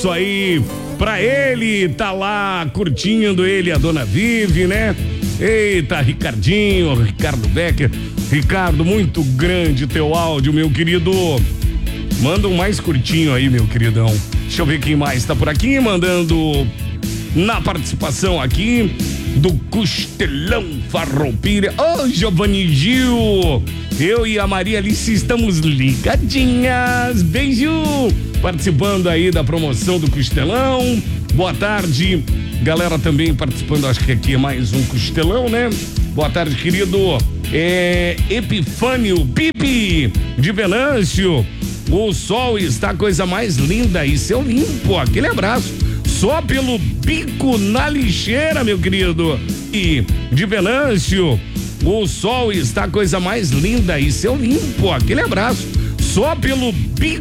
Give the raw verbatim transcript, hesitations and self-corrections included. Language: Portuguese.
Isso aí, pra ele, tá lá curtindo ele, a dona Vivi, né? Eita, Ricardinho, Ricardo Becker. Ricardo, muito grande teu áudio, meu querido. Manda um mais curtinho aí, meu queridão. Deixa eu ver quem mais tá por aqui, mandando na participação aqui do Costelão Farroupilha. Ô, oh, Giovanni Gil, eu e a Maria Alice estamos ligadinhas. Beijo! Participando aí da promoção do Costelão. Boa tarde. Galera também participando, acho que aqui é mais um Costelão, né? Boa tarde, querido. É Epifânio Pipi de Venâncio. O sol está a coisa mais linda e seu limpo. Aquele abraço. Só pelo bico na lixeira, meu querido. E de Venâncio, o sol está a coisa mais linda e seu limpo. Aquele abraço. Só pelo bico